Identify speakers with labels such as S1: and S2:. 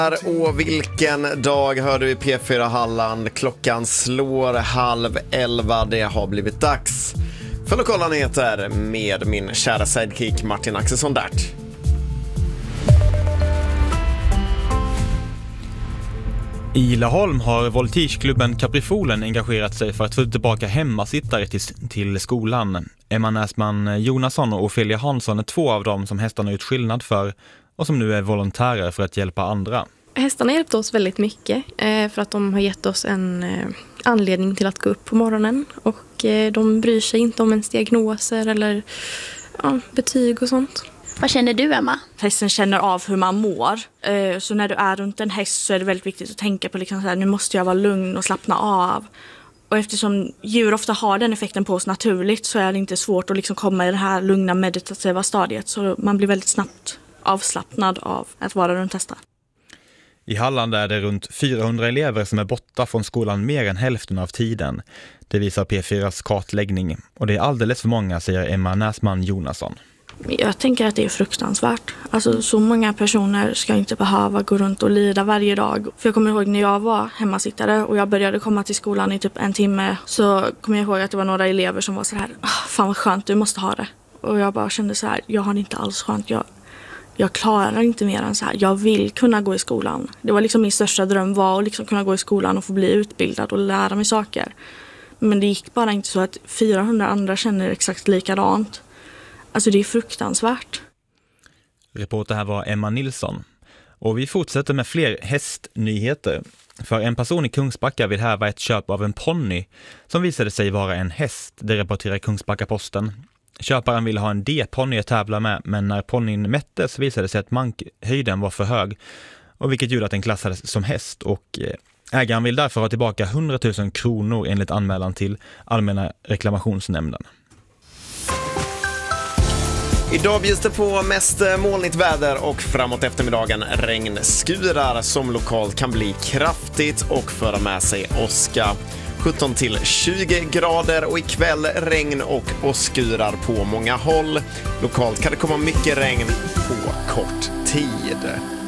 S1: Och vilken dag hör du i P4 Halland. Klockan slår 10:30. Det har blivit dags för lokala nyheter med min kära sidekick Martin Axelsson Dert.
S2: I Laholm har voltigeklubben Caprifolen engagerat sig för att få tillbaka hemmasittare till skolan. Emma Näsman Jonasson och Ophelia Hansson är två av dem som hästarna gjort skillnad för och som nu är volontärer för att hjälpa andra.
S3: Hästarna hjälpte oss väldigt mycket för att de har gett oss en anledning till att gå upp på morgonen. Och de bryr sig inte om ens diagnoser eller betyg och sånt.
S4: Vad känner du, Emma?
S5: Hästen känner av hur man mår. Så när du är runt en häst så är det väldigt viktigt att tänka på liksom så här, nu måste jag vara lugn och slappna av. Och eftersom djur ofta har den effekten på oss naturligt så är det inte svårt att liksom komma i det här lugna meditativa stadiet. Så man blir väldigt snabbt avslappnad av att vara runt hästar.
S2: I Halland är det runt 400 elever som är borta från skolan mer än hälften av tiden. Det visar P4s kartläggning. Och det är alldeles för många, säger Emma Näsman Jonasson.
S5: Jag tänker att det är fruktansvärt. Alltså så många personer ska inte behöva gå runt och lida varje dag. För jag kommer ihåg när jag var hemmasittare och jag började komma till skolan i typ en timme. Så kommer jag ihåg att det var några elever som var så här, fan vad skönt, du måste ha det. Och jag bara kände så här, jag har det inte alls skönt. Jag klarar inte mer än så här. Jag vill kunna gå i skolan. Det var liksom min största dröm var att liksom kunna gå i skolan och få bli utbildad och lära mig saker. Men det gick bara inte så att 400 andra känner exakt likadant. Alltså det är fruktansvärt.
S2: Reporter här var Emma Nilsson. Och vi fortsätter med fler hästnyheter. För en person i Kungsbacka vill häva ett köp av en ponny som visade sig vara en häst. Det rapporterar Kungsbacka-Posten. Köparen ville ha en D-ponny att tävla med, men när ponnyn mättes visade det sig att mankhöjden var för hög. Och vilket gjorde att den klassades som häst. Och ägaren vill därför ha tillbaka 100 000 kronor enligt anmälan till Allmänna reklamationsnämnden.
S1: Idag bjuds det på mest molnigt väder och framåt eftermiddagen regnskurar som lokalt kan bli kraftigt och föra med sig åska. 17 till 20 grader och ikväll regn och åskurar på många håll. Lokalt kan det komma mycket regn på kort tid.